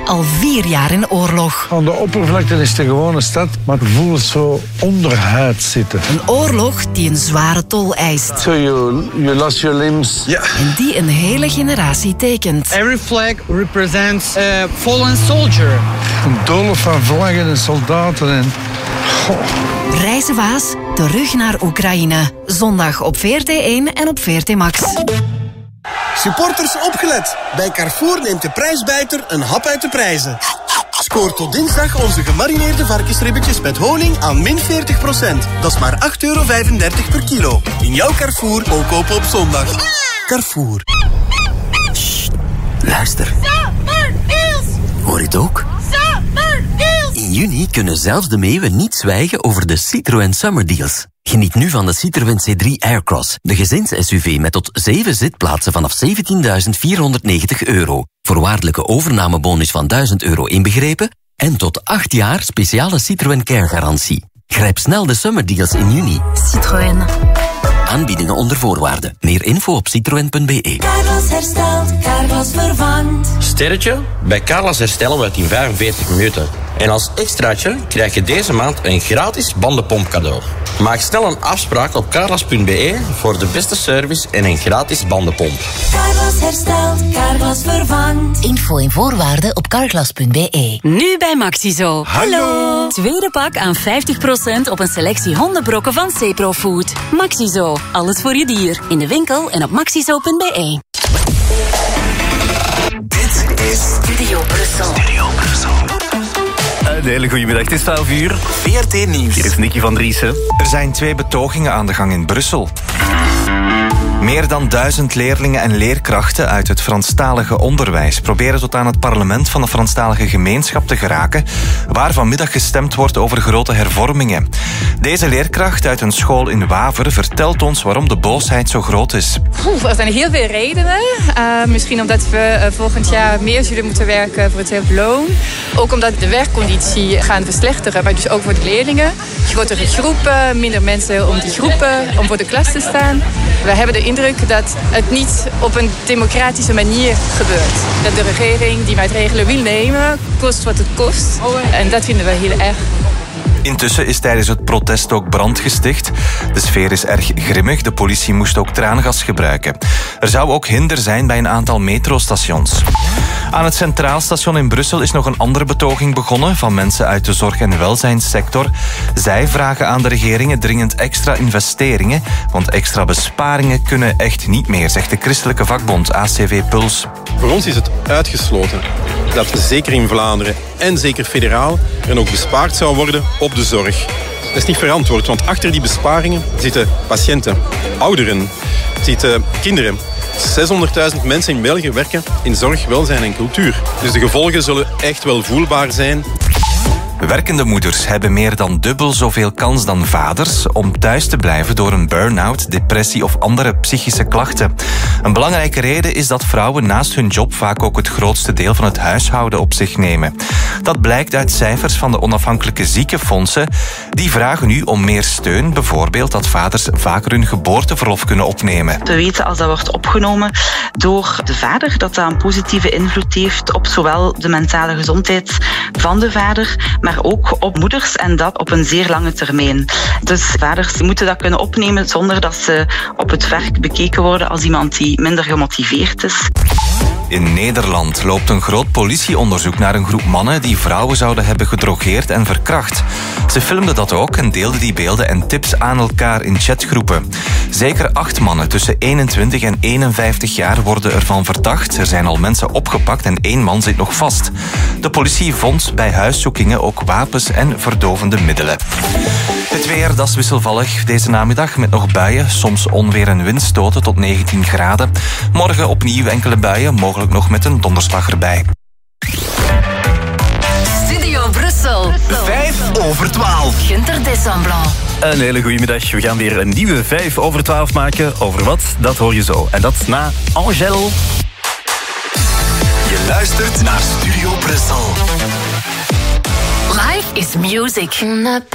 al 4 jaar in oorlog. Aan de oppervlakte is het een gewone stad, maar het voelt zo onderhuid zitten. Een oorlog die een zware tol eist. So you lost your limbs. Ja. En die een hele generatie tekent. Every flag represents a fallen soldier. Een doolhof van vlaggen en soldaten en... Reizenwaas, terug naar Oekraïne. Zondag op VRT1 en op VRT Max. Supporters opgelet. Bij Carrefour neemt de prijsbijter een hap uit de prijzen. Scoor tot dinsdag onze gemarineerde varkensribbetjes met honing aan min 40%. Dat is maar €8,35 per kilo. In jouw Carrefour ook kopen op zondag. Carrefour. Sst, luister. Hoor je het ook? In juni kunnen zelfs de meeuwen niet zwijgen over de Citroën Summer Deals. Geniet nu van de Citroën C3 Aircross, de gezins-SUV met tot 7 zitplaatsen vanaf €17.490. Voorwaardelijke overnamebonus van €1.000 inbegrepen en tot 8 jaar speciale Citroën Care-garantie. Grijp snel de Summer Deals in juni. Citroën. Aanbiedingen onder voorwaarden. Meer info op citroen.be. Carglass herstelt, Carglass vervangt. Sterretje? Bij Carglass herstellen we het in 45 minuten. En als extraatje krijg je deze maand een gratis bandenpomp cadeau. Maak snel een afspraak op carglass.be voor de beste service en een gratis bandenpomp. Carglass herstelt, Carglass vervangt. Info en voorwaarden op carglass.be. Nu bij Maxizo. Hallo! Tweede pak aan 50% op een selectie hondenbrokken van Cepro Food. Maxizo. Alles voor je dier. In de winkel en op maxizo.be. Dit is Studio Brussel. Een hele goede middag, het is 12 uur. VRT Nieuws. Hier is Nicky van Driessen. Er zijn 2 betogingen aan de gang in Brussel. Meer dan 1000 leerlingen en leerkrachten uit het Franstalige onderwijs proberen tot aan het parlement van de Franstalige gemeenschap te geraken, waar vanmiddag gestemd wordt over grote hervormingen. Deze leerkracht uit een school in Waver vertelt ons waarom de boosheid zo groot is. Er zijn heel veel redenen. Misschien omdat we volgend jaar meer zullen moeten werken voor hetzelfde loon. Ook omdat de werkconditie gaan verslechteren, maar dus ook voor de leerlingen. Grotere groepen, minder mensen om die groepen, om voor de klas te staan. We hebben de indruk dat het niet op een democratische manier gebeurt. Dat de regering die maatregelen wil nemen, kost wat het kost. En dat vinden we heel erg. Intussen is tijdens het protest ook brand gesticht. De sfeer is erg grimmig. De politie moest ook traangas gebruiken. Er zou ook hinder zijn bij een aantal metrostations. Aan het Centraal Station in Brussel is nog een andere betoging begonnen van mensen uit de zorg- en welzijnssector. Zij vragen aan de regeringen dringend extra investeringen, want extra besparingen kunnen echt niet meer, zegt de christelijke vakbond ACV Puls. Voor ons is het uitgesloten dat zeker in Vlaanderen en zeker federaal er nog bespaard zou worden op de zorg. Dat is niet verantwoord, want achter die besparingen zitten patiënten, ouderen, zitten kinderen. 600.000 mensen in België werken in zorg, welzijn en cultuur. Dus de gevolgen zullen echt wel voelbaar zijn. Werkende moeders hebben meer dan dubbel zoveel kans dan vaders om thuis te blijven door een burn-out, depressie of andere psychische klachten. Een belangrijke reden is dat vrouwen naast hun job vaak ook het grootste deel van het huishouden op zich nemen. Dat blijkt uit cijfers van de onafhankelijke ziekenfondsen. Die vragen nu om meer steun, bijvoorbeeld dat vaders vaker hun geboorteverlof kunnen opnemen. We weten als dat wordt opgenomen door de vader, dat dat een positieve invloed heeft op zowel de mentale gezondheid van de vader, maar ook op moeders en dat op een zeer lange termijn. Dus vaders moeten dat kunnen opnemen zonder dat ze op het werk bekeken worden als iemand die minder gemotiveerd is. In Nederland loopt een groot politieonderzoek naar een groep mannen die vrouwen zouden hebben gedrogeerd en verkracht. Ze filmden dat ook en deelden die beelden en tips aan elkaar in chatgroepen. Zeker 8 mannen tussen 21 en 51 jaar worden ervan verdacht. Er zijn al mensen opgepakt en 1 man zit nog vast. De politie vond bij huiszoekingen ook wapens en verdovende middelen. Het weer, dat is wisselvallig deze namiddag met nog buien, soms onweer en windstoten tot 19 graden. Morgen opnieuw enkele buien, mogelijk nog met een donderslag erbij. Studio Brussel. 11:55. Gunter Desamplan. Een hele goede middag. We gaan weer een nieuwe 11:55 maken. Over wat? Dat hoor je zo. En dat na Angèle. Je luistert naar Studio Brussel. Life is music.